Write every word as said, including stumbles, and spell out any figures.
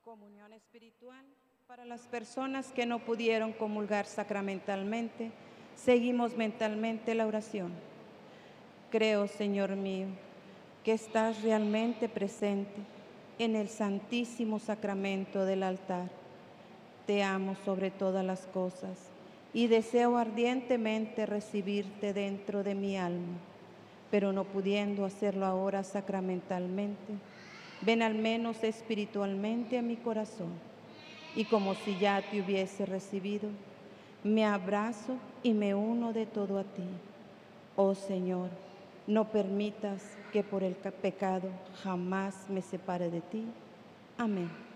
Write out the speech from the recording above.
Comunión espiritual para las personas que no pudieron comulgar sacramentalmente. Seguimos mentalmente la oración. Creo, Señor mío, que estás realmente presente en el santísimo sacramento del altar. Te amo sobre todas las cosas y deseo ardientemente recibirte dentro de mi alma, pero no pudiendo hacerlo ahora sacramentalmente, ven al menos espiritualmente a mi corazón, y como si ya te hubiese recibido, me abrazo y me uno de todo a ti. Oh Señor, no permitas que por el pecado jamás me separe de ti. Amén.